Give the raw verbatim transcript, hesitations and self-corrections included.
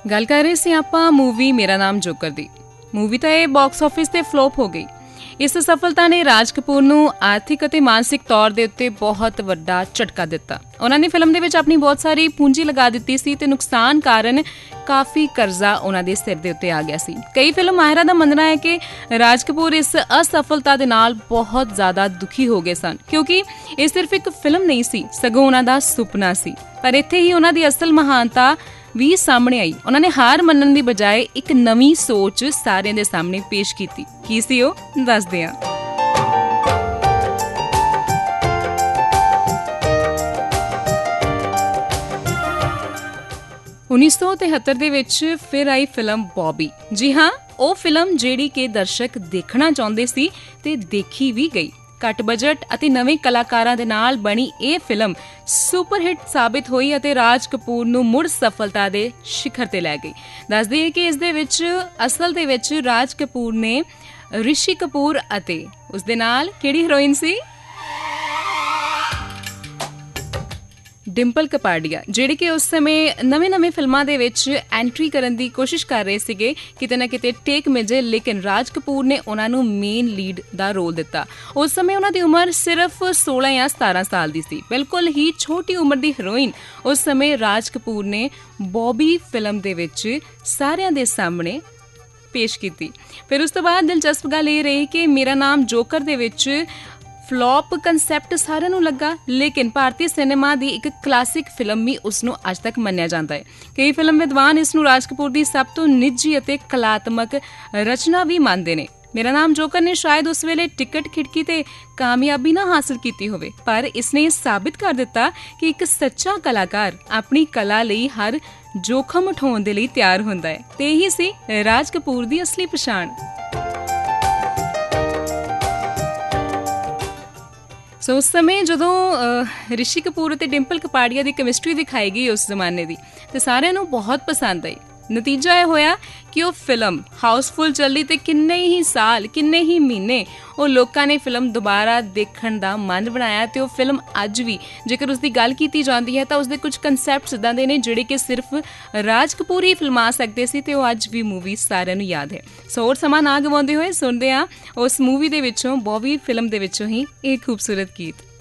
ਗੱਲ ਕਰ ਰਹੇ ਸੀ ਆਪਾਂ ਮੂਵੀ ਮੇਰਾ ਨਾਮ ਜੋਕਰ ਦੀ। ਮੂਵੀ ਤਾਂ ਇਹ ਬਾਕਸ ਆਫਿਸ ਤੇ ਫਲੋਪ ਹੋ ਗਈ। ਇਸ ਸਫਲਤਾ ਨੇ ਰਾਜ ਕਪੂਰ ਨੂੰ ਆਰਥਿਕ ਅਤੇ ਮਾਨਸਿਕ ਤੌਰ ਦੇ ਉੱਤੇ ਬਹੁਤ ਵੱਡਾ ਝਟਕਾ ਦਿੱਤਾ। ਉਹਨਾਂ ਨੇ ਫਿਲਮ ਦੇ ਵਿੱਚ ਆਪਣੀ ਬਹੁਤ ਸਾਰੀ ਪੂੰਜੀ ਲਗਾ ਦਿੱਤੀ ਸੀ ਤੇ ਨੁਕਸਾਨ ਕਾਰਨ ਕਾਫੀ ਕਰਜ਼ਾ ਉਹਨਾਂ ਦੇ ਸਿਰ ਦੇ ਉੱਤੇ ਆ ਗਿਆ ਸੀ। ਕਈ ਫਿਲਮ ਮਾਹਿਰਾਂ ਦਾ ਮੰਨਣਾ ਹੈ ਕਿ ਰਾਜ ਕਪੂਰ ਇਸ ਅਸਫਲਤਾ ਦੇ ਨਾਲ ਬਹੁਤ ਜ਼ਿਆਦਾ ਦੁਖੀ ਹੋ ਗਏ ਸਨ, ਕਿਉਂਕਿ ਇਹ ਸਿਰਫ ਇੱਕ ਫਿਲਮ ਨਹੀਂ ਸੀ, ਸਗੋਂ ਉਹਨਾਂ ਦਾ ਸੁਪਨਾ ਸੀ। ਪਰ ਇੱਥੇ ਹੀ ਉਹਨਾਂ ਦੀ ਅਸਲ ਮਹਾਨਤਾ ਵੀ ਸਾਹਮਣੇ ਆਈ। ਉਹਨਾਂ ਨੇ ਹਾਰ ਮੰਨਣ ਦੀ ਬਜਾਏ ਇੱਕ ਨਵੀਂ ਸੋਚ ਸਾਰਿਆਂ ਦੇ ਸਾਹਮਣੇ ਪੇਸ਼ ਕੀਤੀ। ਕੀ ਸੀ ਉਹ, ਦੱਸਦੇ ਹਾਂ। ਉੱਨੀ ਸੌ ਤਿਹੱਤਰ ਦੇ ਵਿੱਚ ਫਿਰ ਆਈ ਫਿਲਮ ਬੌਬੀ। ਜੀ ਹਾਂ, ਉਹ ਫਿਲਮ ਜਿਹੜੀ ਕਿ ਦਰਸ਼ਕ ਦੇਖਣਾ ਚਾਹੁੰਦੇ ਸੀ ਤੇ ਦੇਖੀ ਵੀ ਗਈ। ਘੱਟ ਬਜਟ ਅਤੇ ਨਵੇਂ ਕਲਾਕਾਰਾਂ ਦੇ ਨਾਲ ਬਣੀ ਇਹ ਫਿਲਮ ਸੁਪਰ ਹਿੱਟ ਸਾਬਿਤ ਹੋਈ ਅਤੇ ਰਾਜ ਕਪੂਰ ਨੂੰ ਮੁੜ ਸਫਲਤਾ ਦੇ ਸ਼ਿਖਰ ਤੇ ਲੈ ਗਈ। ਦੱਸ ਦਈਏ ਕਿ ਇਸ ਦੇ ਵਿੱਚ ਅਸਲ ਦੇ ਵਿੱਚ ਰਾਜ ਕਪੂਰ ਨੇ ਰਿਸ਼ੀ ਕਪੂਰ ਅਤੇ ਉਸ ਦੇ ਨਾਲ ਕਿਹੜੀ ਹੀਰੋਇਨ ਸੀ, ਡਿੰਪਲ ਕਪਾਡੀਆ, ਜਿਹੜੀ ਕਿ ਉਸ ਸਮੇਂ ਨਵੇਂ-ਨਵੇਂ ਫਿਲਮਾਂ ਦੇ ਵਿੱਚ ਐਂਟਰੀ ਕਰਨ ਦੀ ਕੋਸ਼ਿਸ਼ ਕਰ ਰਹੇ ਸੀਗੇ, ਕਿਤੇ ਨਾ ਕਿਤੇ ਟੇਕ ਮਿਲੇ, ਲੇਕਿਨ ਰਾਜ ਕਪੂਰ ਨੇ ਉਹਨਾਂ ਨੂੰ ਮੇਨ ਲੀਡ ਦਾ ਰੋਲ ਦਿੱਤਾ। ਉਸ ਸਮੇਂ ਉਹਨਾਂ ਦੀ ਉਮਰ ਸਿਰਫ ਸੋਲਾਂ ਜਾਂ ਸਤਾਰਾਂ ਸਾਲ ਦੀ ਸੀ, ਬਿਲਕੁਲ ਹੀ ਛੋਟੀ ਉਮਰ ਦੀ ਹੀਰੋਇਨ ਉਸ ਸਮੇਂ ਰਾਜ ਕਪੂਰ ਨੇ ਬੌਬੀ ਫਿਲਮ ਦੇ ਵਿੱਚ ਸਾਰਿਆਂ ਦੇ ਸਾਹਮਣੇ ਪੇਸ਼ ਕੀਤੀ। ਫਿਰ ਉਸ ਤੋਂ ਬਾਅਦ ਦਿਲਚਸਪ ਗੱਲ ਇਹ ਰਹੀ ਕਿ ਮੇਰਾ ਨਾਮ ਜੋਕਰ ਦੇ ਵਿੱਚ ਫਲॉप ਕੰਸੈਪਟ ਸਾਰਿਆਂ ਨੂੰ ਲੱਗਾ, ਲੇਕਿਨ ਭਾਰਤੀ ਸਿਨੇਮਾ ਦੀ ਇੱਕ ਕਲਾਸਿਕ ਫਿਲਮ ਵੀ ਉਸ ਨੂੰ ਅੱਜ ਤੱਕ ਮੰਨਿਆ ਜਾਂਦਾ ਹੈ। ਕਈ ਫਿਲਮ ਵਿਦਵਾਨ ਇਸ ਨੂੰ ਰਾਜ ਕਪੂਰ ਦੀ ਸਭ ਤੋਂ ਨਿੱਜੀ ਅਤੇ ਕਲਾਤਮਕ ਰਚਨਾ ਵੀ ਮੰਨਦੇ ਨੇ। ਮੇਰਾ ਨਾਮ ਜੋਕਰ ਨੇ ਸ਼ਾਇਦ ਉਸ ਵੇਲੇ ਟਿਕਟ ਖਿੜਕੀ ਤੇ ਕਾਮਯਾਬੀ ਨਾ ਹਾਸਲ ਕੀਤੀ ਹੋਵੇ, ਪਰ ਇਸਨੇ ਸਾਬਿਤ ਕਰ ਦਿੱਤਾ ਕਿ ਇੱਕ ਸੱਚਾ ਕਲਾਕਾਰ ਆਪਣੀ ਕਲਾ ਲਈ ਹਰ ਜੋਖਮ ਉਠਾਉਣ ਦੇ ਲਈ ਤਿਆਰ ਹੁੰਦਾ ਹੈ, ਤੇ ਇਹੀ ਸੀ ਰਾਜ ਕਪੂਰ ਦੀ ਅਸਲੀ ਪਛਾਣ। ਸੋ ਉਸ ਸਮੇਂ ਜਦੋਂ ਰਿਸ਼ੀ ਕਪੂਰ ਅਤੇ ਡਿੰਪਲ ਕਪਾਡੀਆ ਦੀ ਕੈਮਿਸਟਰੀ ਦਿਖਾਈ ਗਈ ਉਸ ਜ਼ਮਾਨੇ ਦੀ, ਤੇ ਸਾਰਿਆਂ ਨੂੰ ਬਹੁਤ ਪਸੰਦ ਆਈ। ਨਤੀਜਾ ਇਹ ਹੋਇਆ ਕਿ ਉਹ ਫਿਲਮ ਹਾਊਸਫੁੱਲ ਚੱਲੀ ਤੇ ਕਿੰਨੇ ਹੀ ਸਾਲ, ਕਿੰਨੇ ਹੀ ਮਹੀਨੇ ਉਹ ਲੋਕਾਂ ਨੇ ਫਿਲਮ ਦੁਬਾਰਾ ਦੇਖਣ ਦਾ ਮਨ ਬਣਾਇਆ। ਤੇ ਉਹ ਫਿਲਮ ਅੱਜ ਵੀ ਜੇਕਰ ਉਸ ਦੀ ਗੱਲ ਕੀਤੀ ਜਾਂਦੀ ਹੈ ਤਾਂ ਉਸਦੇ ਕੁਝ ਕਨਸੈਪਟਸ ਇੱਦਾਂ ਦੇ ਨੇ ਜਿਹੜੇ ਕਿ ਸਿਰਫ ਰਾਜ ਕਪੂਰ ਹੀ ਫਿਲਮਾ ਸਕਦੇ ਸੀ, ਤੇ ਉਹ ਅੱਜ ਵੀ ਮੂਵੀ ਸਾਰਿਆਂ ਨੂੰ ਯਾਦ ਹੈ। ਸੋ ਹੋਰ ਸਮਾਂ ਨਾ ਗਵਾਉਂਦੇ ਹੋਏ ਸੁਣਦੇ ਹਾਂ ਉਸ ਮੂਵੀ ਦੇ ਵਿੱਚੋਂ, ਬੌਬੀ ਫਿਲਮ ਦੇ ਵਿੱਚੋਂ ਹੀ ਇਹ ਖੂਬਸੂਰਤ ਗੀਤ।